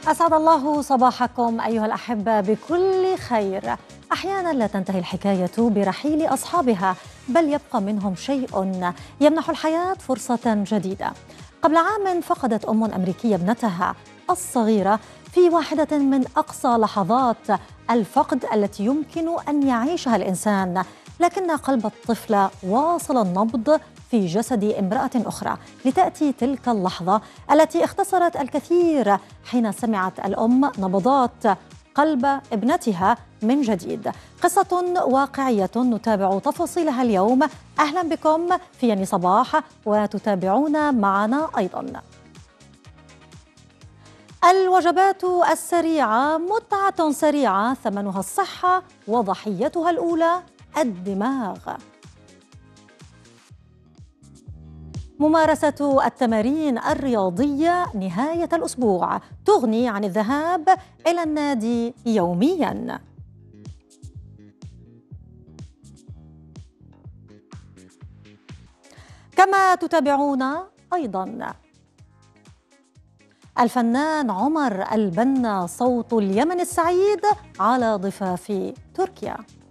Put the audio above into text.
أسعد الله صباحكم أيها الأحبة بكل خير. أحيانا لا تنتهي الحكاية برحيل أصحابها، بل يبقى منهم شيء يمنح الحياة فرصة جديدة. قبل عام فقدت أم أمريكية ابنتها الصغيرة في واحدة من أقصى لحظات الفقد التي يمكن أن يعيشها الإنسان، لكن قلب الطفل واصل النبض في جسد امرأة أخرى، لتأتي تلك اللحظة التي اختصرت الكثير حين سمعت الأم نبضات قلب ابنتها من جديد. قصة واقعية نتابع تفاصيلها اليوم. أهلا بكم في يني صباح، وتتابعون معنا أيضا. الوجبات السريعة متعة سريعة، ثمنها الصحة وضحيتها الأولى الدماغ. ممارسة التمارين الرياضية نهاية الأسبوع تغني عن الذهاب إلى النادي يومياً. كما تتابعون أيضاً الفنان عمر البنا صوت اليمن السعيد على ضفاف تركيا.